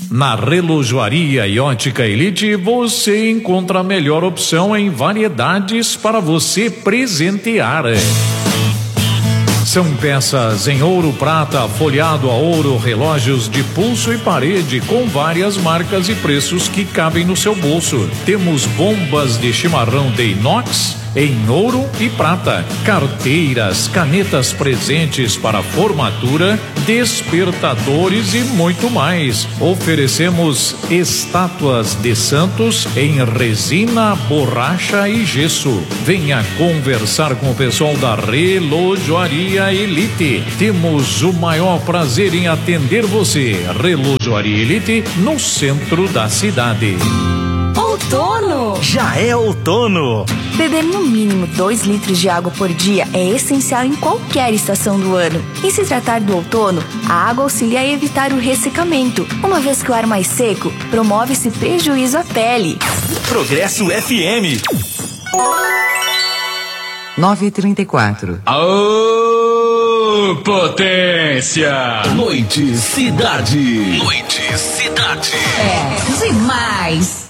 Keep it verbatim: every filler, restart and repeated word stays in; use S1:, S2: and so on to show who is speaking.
S1: Na Relojoaria e Ótica Elite você encontra a melhor opção em variedades para você presentear. São peças em ouro, prata, folheado a ouro, relógios de pulso e parede com várias marcas e preços que cabem no seu bolso. Temos bombas de chimarrão de inox em ouro e prata, carteiras, canetas presentes para formatura, despertadores e muito mais. Oferecemos estátuas de santos em resina, borracha e gesso. Venha conversar com o pessoal da Relojoaria Elite. Temos o maior prazer em atender você. Relojoaria Elite, no centro da cidade.
S2: Outono!
S3: Já é outono!
S2: Beber no mínimo dois litros de água por dia é essencial em qualquer estação do ano. E se tratar do outono, a água auxilia a evitar o ressecamento, uma vez que o ar mais seco promove esse prejuízo à pele.
S3: Progresso F M.
S4: nove e trinta e quatro.
S5: Aô, potência!
S3: Noite Cidade.
S5: Noite Cidade.
S2: É demais!